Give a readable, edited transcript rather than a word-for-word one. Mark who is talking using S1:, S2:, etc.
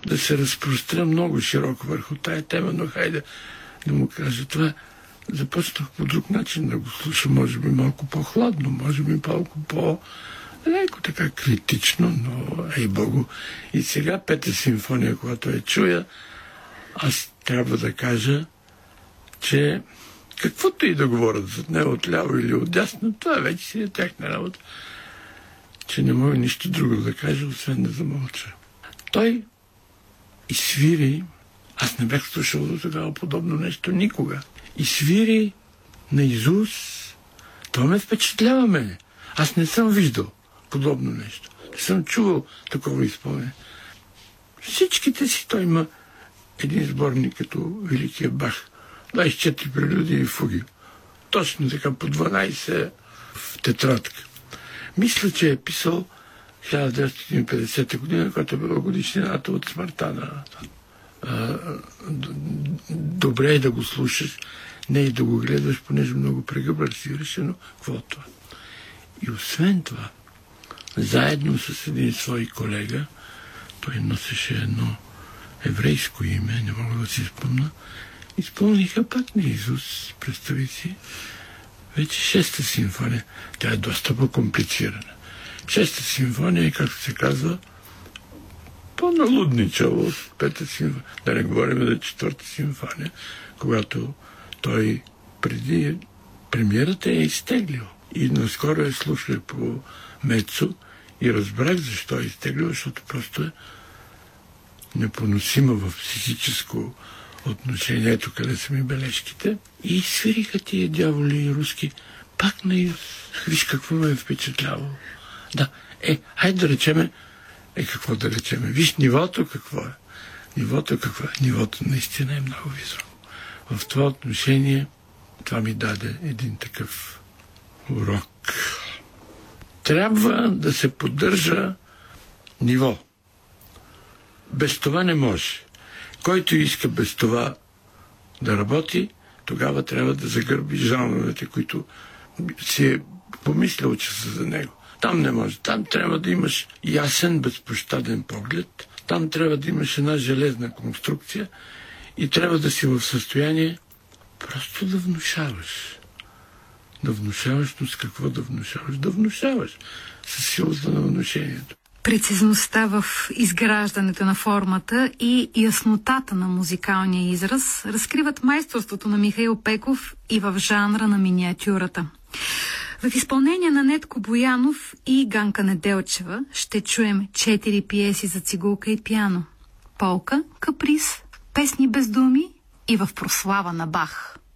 S1: да се разпростра много широко върху тая тема, но хайде да му кажа това. Започнах по друг начин да го слушам, може би малко по-хладно, може би малко леко така критично, но ей Богу. И сега Пета симфония, когато я чуя, аз трябва да кажа, че каквото и да говорят за нея отляво или отдясно, това вече си е тяхна работа. Че не мога нищо друго да кажа, освен да замълча. Той изсвири, аз не бях слушал до тогава подобно нещо никога. Изсвири наизуст. Това ме впечатлява мене. Аз не съм виждал подобно нещо. Не съм чувал такова изпълнение. Всичките си, той има един сборник като Великия Бах. 24 прелюдии и фуги. Точно така по 12 в тетрадка. Мисля, че е писал 1950 година, когато е била годишнината от смъртта на... Добре е да го слушаш, не и да го гледаш, понеже много прегъбърсираше, но какво е това? И освен това, заедно с един свой колега, той носеше едно еврейско име, не мога да си спомня, изпълниха пак наизуст, представи си, вече 6-та симфония. Тя е доста по-комплицирана. 6-та симфония е, както се казва, по-налудничава от 5-та симфония. Да не говорим за 4-та симфония, когато той преди премиерата е изтеглил. И наскоро я слушах по Мецо и разбрах защо е изтеглил, защото просто е непоносима в психическо отношение. Ето къде са ми бележките. И свириха тия дяволи руски. Пак виж какво ме е впечатлявало. Да, хайде да речеме, какво да речеме? Виж нивото какво е. Нивото наистина е много високо. В това отношение това ми даде един такъв урок. Трябва да се поддържа ниво. Без това не може. Който иска без това да работи, тогава трябва да загърби жанровете, които си е помислял, че са за него. Там не може. Там трябва да имаш ясен, безпощаден поглед. Там трябва да имаш една железна конструкция и трябва да си в състояние просто да внушаваш. Да внушаваш, но с какво да внушаваш? Да внушаваш. С силата на внушението.
S2: Прецизността в изграждането на формата и яснотата на музикалния израз разкриват майсторството на Михаил Пеков и в жанра на миниатюрата. В изпълнение на Нетко Боянов и Ганка Неделчева ще чуем 4 пиеси за цигулка и пиано. Полка, каприз, песни без думи и в прослава на Бах.